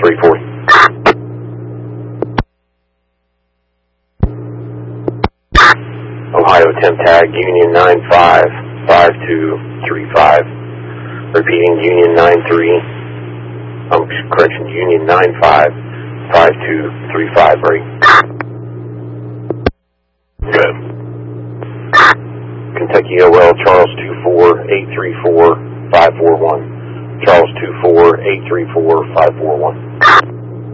3-4. Ohio temp tag, Union 955235. Repeating, Union 955235, break. Good. Kentucky OL, Charles 24-834-541. Charles 24-834-541.